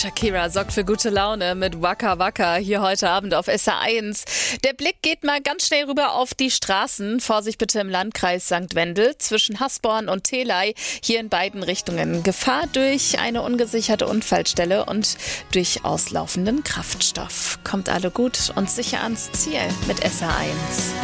Shakira sorgt für gute Laune mit Waka Waka hier heute Abend auf SR1. Der Blick geht mal ganz schnell rüber auf die Straßen. Vorsicht bitte im Landkreis St. Wendel zwischen Hasborn und Theley. Hier in beiden Richtungen Gefahr durch eine ungesicherte Unfallstelle und durch auslaufenden Kraftstoff. Kommt alle gut und sicher ans Ziel mit SR1.